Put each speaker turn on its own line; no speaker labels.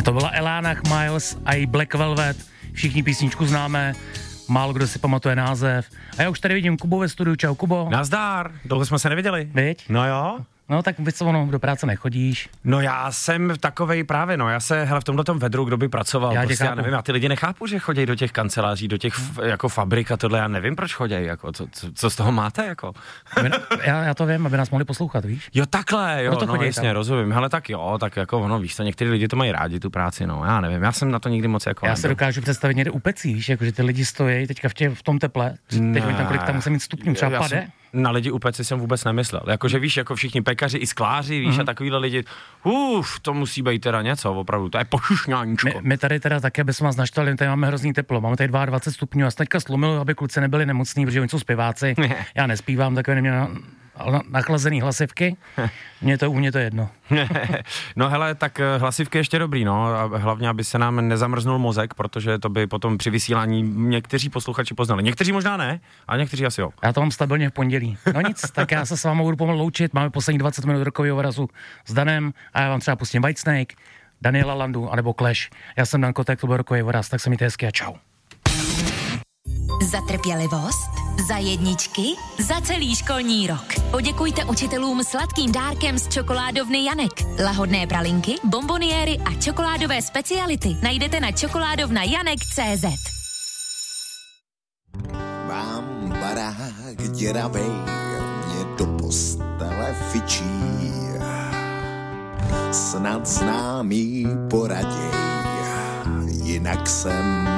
To byla Elánach, Miles a i Black Velvet. Všichni písničku známe, málo kdo si pamatuje název. A já už tady vidím Kubu ve studiu. Čau, Kubo.
Nazdar, dlouho jsme se neviděli.
Viď?
No jo.
No tak do práce nechodíš.
No já jsem takovej právě, já se, hele, v tomhletom vedru, kdo by pracoval, já nevím, já ty lidi nechápu, že chodí do těch kanceláří, do těch jako fabrik a tohle, já nevím, proč chodí, jako, co z toho máte, jako?
Já to vím, aby nás mohli poslouchat, víš?
Jo, takhle, jo, no jasně,
tam.
Rozumím, hele, tak jo, tak jako ono, víš to, některý lidi to mají rádi, tu práci, no, já nevím, já jsem na to nikdy moc jako...
Já se dokážu představit někde u pecí, víš, jako, že ty lidi stojí teďka v tom teple, teď tam kolik tam musí mít stupňů, třeba pade.
Na lidi u peci jsem vůbec nemyslel. Jakože víš, jako všichni pekaři i skláři, víš, a takovýhle lidi, to musí být teda něco, opravdu, to je pošušňáníčko.
My tady teda také, aby jsme vás naštali, tady máme hrozný teplo, máme tady 22 stupňů a teďka slumil, aby kluci nebyli nemocní, protože oni jsou zpěváci, já nespívám, takové neměl nachlazený hlasivky, u mě to jedno.
No hele, tak hlasivky ještě dobrý, no, a hlavně, aby se nám nezamrznul mozek, protože to by potom při vysílání někteří posluchači poznali. Někteří možná ne, a někteří asi jo.
Já to mám stabilně v pondělí. No nic, tak já se s vámi budu pomalu loučit, máme poslední 20 minut rokového vrazu s Danem a já vám třeba pustím Whitesnake, Daniela Landu, anebo Clash. Já jsem Dan Kotek, to byl rokový vraz, tak se mějte hezky a čau.
Za trpělivost, za jedničky, za celý školní rok. Poděkujte učitelům sladkým dárkem z čokoládovny Janek. Lahodné pralinky, bonboniéry a čokoládové speciality najdete na čokoládovnajanek.cz.
Mám barák děravej, mě do postele fičí. Snad známý poraděj, jinak jsem